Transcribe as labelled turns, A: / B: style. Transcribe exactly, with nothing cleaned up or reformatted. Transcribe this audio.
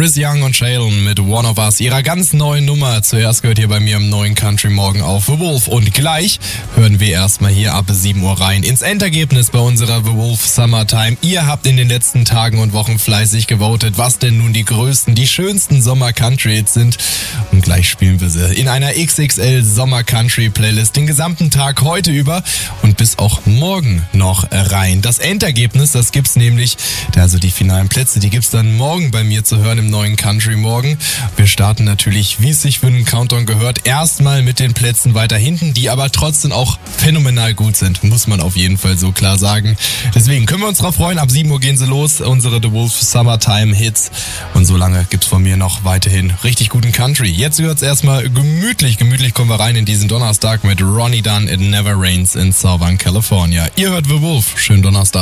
A: Chris Young und Shaylin mit One of Us, ihrer ganz neuen Nummer. Zuerst gehört hier bei mir im neuen Country Morgen auf The Wolf. Und gleich hören wir erstmal hier ab sieben Uhr rein ins Endergebnis bei unserer The Wolf Summertime. Ihr habt in den letzten Tagen und Wochen fleißig gewotet, was denn nun die größten, die schönsten Sommer-Country-Hits sind. Und gleich spielen wir sie in einer X X L Sommer-Country-Playlist den gesamten Tag heute über und bis auch morgen noch rein. Das Endergebnis, das gibt's nämlich, also die finalen Plätze, die gibt's dann morgen bei mir zu hören im neuen Country Morgen. Wir starten natürlich, wie es sich für einen Countdown gehört, erstmal mit den Plätzen weiter hinten, die aber trotzdem auch phänomenal gut sind, muss man auf jeden Fall so klar sagen. Deswegen können wir uns drauf freuen, ab sieben Uhr gehen sie los, unsere The Wolf Summertime Hits. Und so lange gibt's von mir noch weiterhin richtig guten Country. Jetzt wird's erstmal gemütlich, gemütlich kommen wir rein in diesen Donnerstag mit Ronnie Dunn, It Never Rains in Southern California. Ihr hört The Wolf, schönen Donnerstag.